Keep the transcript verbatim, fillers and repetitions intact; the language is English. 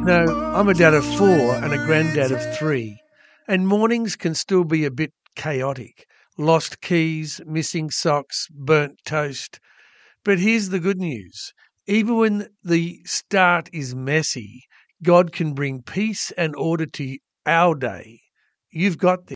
No, I'm a dad of four and a granddad of three, and mornings can still be a bit chaotic. Lost keys, missing socks, burnt toast. But here's the good news. Even when the start is messy, God can bring peace and order to our day. You've got this.